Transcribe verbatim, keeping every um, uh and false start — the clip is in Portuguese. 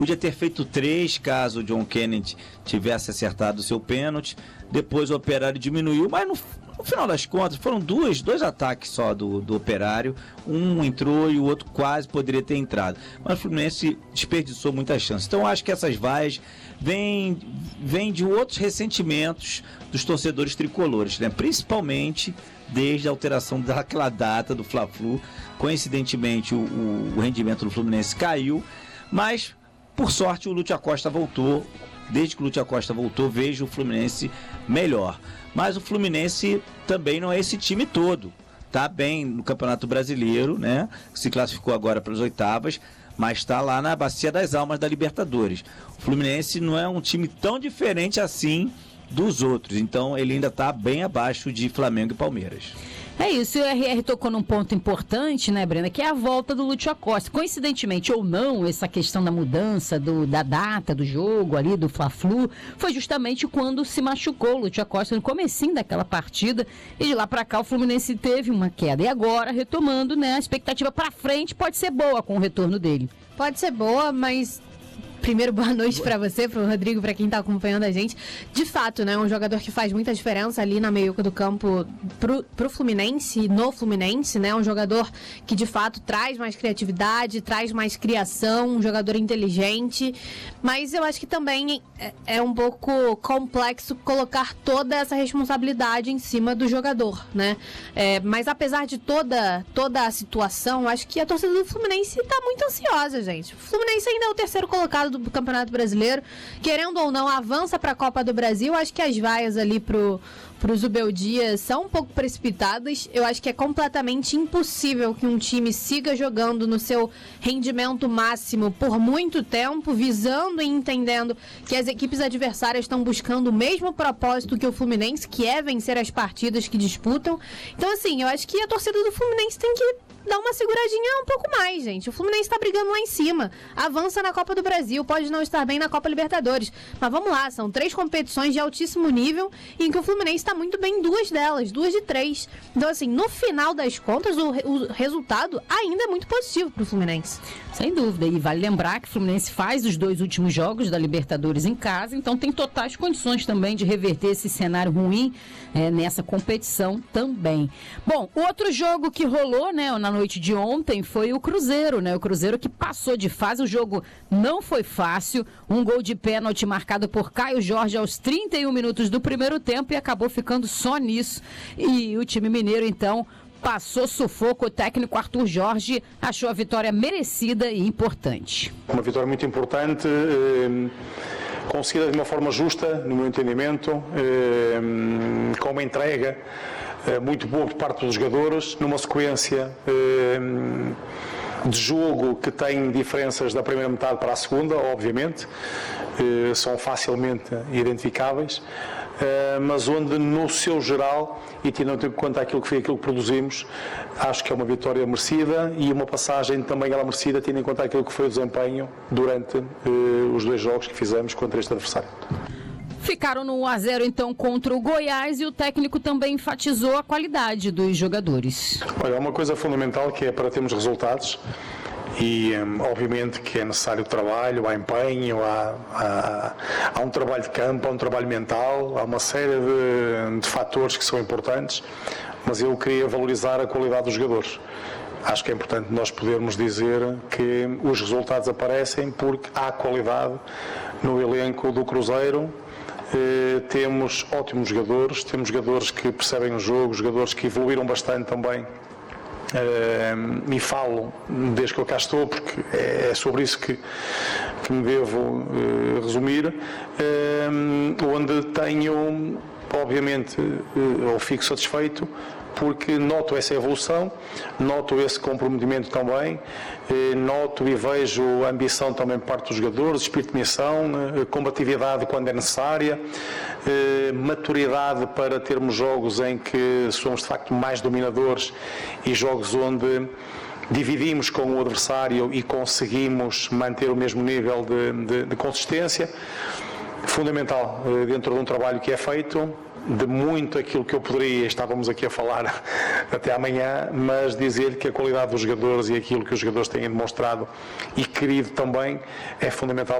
Podia ter feito três caso o John Kennedy tivesse acertado o seu pênalti. Depois o Operário diminuiu, mas no, no final das contas foram dois, dois ataques só do, do Operário. Um entrou e o outro quase poderia ter entrado. Mas o Fluminense desperdiçou muitas chances. Então eu acho que essas vaias vêm, vêm de outros ressentimentos dos torcedores tricolores, né? Principalmente desde a alteração daquela data do Fla-Flu. Coincidentemente o, o, o rendimento do Fluminense caiu, mas por sorte o Lúcio Acosta voltou. Desde que o Lúcio Acosta voltou, vejo o Fluminense melhor. Mas o Fluminense também não é esse time todo. Tá bem no Campeonato Brasileiro, né? Se classificou agora para as oitavas, mas está lá na Bacia das Almas da Libertadores. O Fluminense não é um time tão diferente assim dos outros, então ele ainda está bem abaixo de Flamengo e Palmeiras. É isso, e o R R tocou num ponto importante, né, Brenda, que é a volta do Lúcio Acosta. Coincidentemente ou não, essa questão da mudança do, da data do jogo ali, do Fla-Flu, foi justamente quando se machucou o Lúcio Acosta no comecinho daquela partida, e de lá pra cá o Fluminense teve uma queda. E agora, retomando, né, a expectativa pra frente pode ser boa com o retorno dele. Pode ser boa, mas... Primeiro, boa noite para você, para o Rodrigo, para quem está acompanhando a gente. De fato, né, um jogador que faz muita diferença ali na meiuca do campo pro, pro Fluminense, no Fluminense, né, um jogador que de fato traz mais criatividade, traz mais criação, um jogador inteligente, mas eu acho que também é, é um pouco complexo colocar toda essa responsabilidade em cima do jogador, né, é, mas apesar de toda, toda a situação, acho que a torcida do Fluminense está muito ansiosa, gente. O Fluminense ainda é o terceiro colocado do Campeonato Brasileiro, querendo ou não, avança para a Copa do Brasil. Acho que as vaias ali pro, pro Zubeldia são um pouco precipitadas. Eu acho que é completamente impossível que um time siga jogando no seu rendimento máximo por muito tempo, visando e entendendo que as equipes adversárias estão buscando o mesmo propósito que o Fluminense, que é vencer as partidas que disputam. Então, assim, eu acho que a torcida do Fluminense tem que dar uma seguradinha um pouco mais, gente. O Fluminense tá brigando lá em cima. Avança na Copa do Brasil, pode não estar bem na Copa Libertadores. Mas vamos lá, são três competições de altíssimo nível em que o Fluminense tá muito bem em duas delas, duas de três. Então, assim, no final das contas, o, o resultado ainda é muito positivo pro Fluminense. Sem dúvida. E vale lembrar que o Fluminense faz os dois últimos jogos da Libertadores em casa, então tem totais condições também de reverter esse cenário ruim é, nessa competição também. Bom, outro jogo que rolou, né, na noite de ontem foi o Cruzeiro, né? O Cruzeiro que passou de fase, o jogo não foi fácil, um gol de pênalti marcado por Caio Jorge aos trinta e um minutos do primeiro tempo e acabou ficando só nisso. E o time mineiro, então, passou sufoco. O técnico Arthur Jorge achou a vitória merecida e importante. Uma vitória muito importante, eh, conseguida de uma forma justa, no meu entendimento, eh, com uma entrega eh, muito boa por parte dos jogadores, numa sequência eh, de jogo que tem diferenças da primeira metade para a segunda, obviamente, eh, são facilmente identificáveis, eh, mas onde no seu geral, e tendo em conta aquilo que foi aquilo que produzimos, acho que é uma vitória merecida e uma passagem também ela merecida, tendo em conta aquilo que foi o desempenho durante eh, os dois jogos que fizemos contra este adversário. Ficaram no um a zero então contra o Goiás e o técnico também enfatizou a qualidade dos jogadores. Olha, há uma coisa fundamental que é para termos resultados e um, obviamente que é necessário trabalho, há empenho, há, há, há um trabalho de campo, há um trabalho mental, há uma série de, de fatores que são importantes, mas eu queria valorizar a qualidade dos jogadores. Acho que é importante nós podermos dizer que os resultados aparecem porque há qualidade no elenco do Cruzeiro. Eh, temos ótimos jogadores, temos jogadores que percebem o jogo, jogadores que evoluíram bastante também, eh, e falo desde que eu cá estou porque é, é sobre isso que, que me devo eh, resumir, eh, onde tenho, obviamente, eh, ou fico satisfeito porque noto essa evolução, noto esse comprometimento também, eh, noto e vejo a ambição também por parte dos jogadores, espírito de missão, eh, combatividade quando é necessária, eh, maturidade para termos jogos em que somos de facto mais dominadores e jogos onde dividimos com o adversário e conseguimos manter o mesmo nível de, de, de consistência. Fundamental, eh, dentro de um trabalho que é feito, de muito aquilo que eu poderia, estávamos aqui a falar até amanhã, mas dizer que a qualidade dos jogadores e aquilo que os jogadores têm demonstrado e querido também é fundamental